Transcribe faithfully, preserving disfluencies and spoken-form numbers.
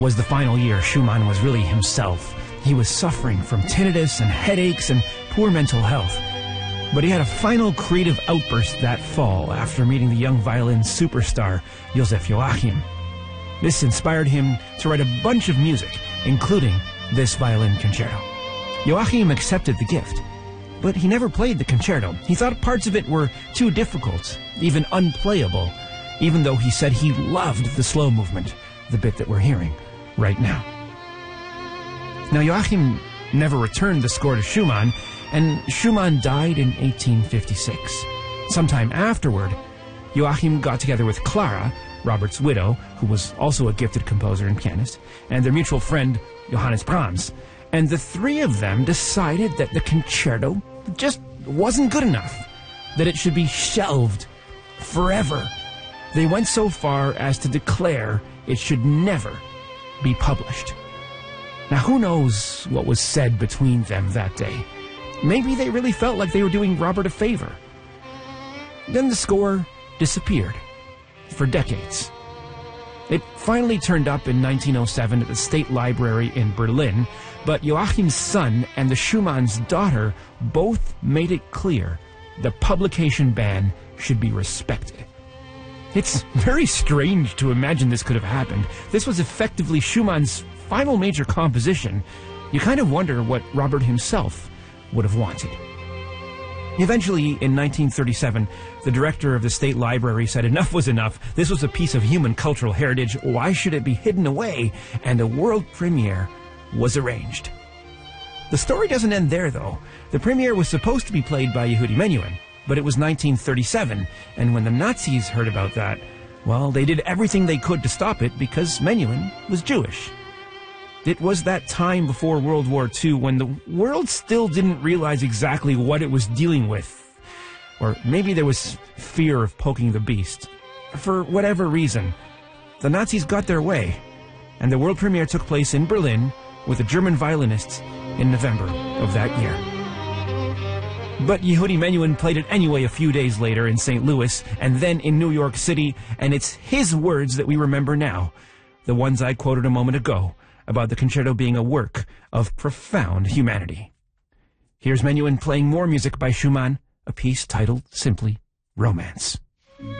Was the final year Schumann was really himself. He was suffering from tinnitus and headaches and poor mental health. But he had a final creative outburst that fall after meeting the young violin superstar Joseph Joachim. This inspired him to write a bunch of music, including this violin concerto. Joachim accepted the gift, but he never played the concerto. He thought parts of it were too difficult, even unplayable, even though he said he loved the slow movement, the bit that we're hearing right now. Now, Joachim never returned the score to Schumann, and Schumann died in eighteen fifty-six. Sometime afterward, Joachim got together with Clara, Robert's widow, who was also a gifted composer and pianist, and their mutual friend, Johannes Brahms, and the three of them decided that the concerto just wasn't good enough, that it should be shelved forever. They went so far as to declare it should never be published. Now, who knows what was said between them that day? Maybe they really felt like they were doing Robert a favor. Then the score disappeared for decades. It finally turned up in nineteen oh seven at the State Library in Berlin, but Joachim's son and the Schumann's daughter both made it clear the publication ban should be respected. It's very strange to imagine this could have happened. This was effectively Schumann's final major composition. You kind of wonder what Robert himself would have wanted. Eventually, in nineteen thirty-seven, the director of the State Library said enough was enough. This was a piece of human cultural heritage. Why should it be hidden away? And a world premiere was arranged. The story doesn't end there, though. The premiere was supposed to be played by Yehudi Menuhin, but it was nineteen thirty-seven, and when the Nazis heard about that, well, they did everything they could to stop it because Menuhin was Jewish. It was that time before World War Two when the world still didn't realize exactly what it was dealing with. Or maybe there was fear of poking the beast. For whatever reason, the Nazis got their way, and the world premiere took place in Berlin with the German violinists in November of that year. But Yehudi Menuhin played it anyway a few days later in Saint Louis, and then in New York City, and it's his words that we remember now, the ones I quoted a moment ago, about the concerto being a work of profound humanity. Here's Menuhin playing more music by Schumann, a piece titled simply Romance.